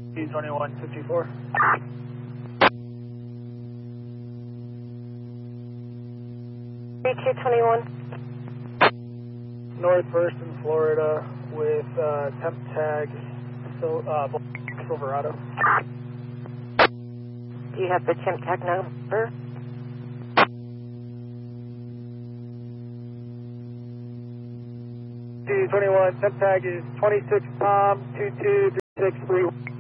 2154. B221. North First in Florida with temp tag Silverado. Do you have the temp tag number? B221, temp tag is 26 Tom 22363.